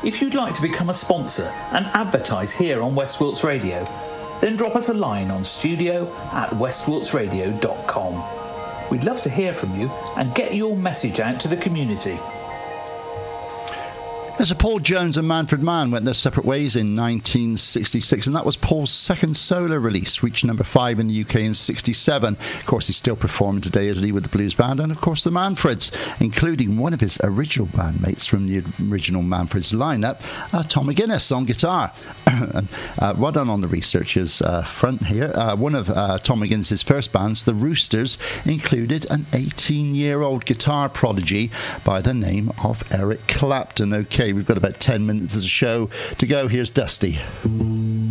If you'd like to become a sponsor and advertise here on West Wilts Radio, then drop us a line on studio@westwiltsradio.com. We'd love to hear from you and get your message out to the community. So Paul Jones and Manfred Mann went their separate ways in 1966, and that was Paul's second solo release, reached number 5 in the UK in 67. Of course, he's still performing today as Lee with the Blues Band, and of course the Manfreds, including one of his original bandmates from the original Manfreds lineup, Tom McGuinness on guitar. And, well done on the researchers front here. One of Tom McGuinness's first bands, the Roosters, included an 18-year-old guitar prodigy by the name of Eric Clapton. Okay, we've got about 10 minutes of the show to go. Here's Dusty.